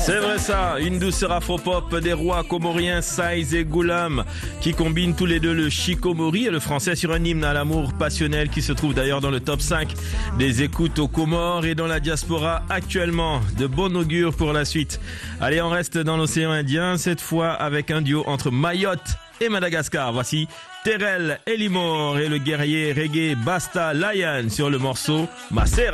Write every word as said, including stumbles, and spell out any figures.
C'est vrai ça, une douceur afro-pop des rois comoriens Saïz et Goulam qui combinent tous les deux le shikomori et le français sur un hymne à l'amour passionnel qui se trouve d'ailleurs dans le top cinq des écoutes aux Comores et dans la diaspora actuellement. De bon augure pour la suite. Allez, on reste dans l'océan Indien, cette fois avec un duo entre Mayotte et Madagascar. Voici Terrell Ellimore et le guerrier reggae Basta Lion sur le morceau Macera.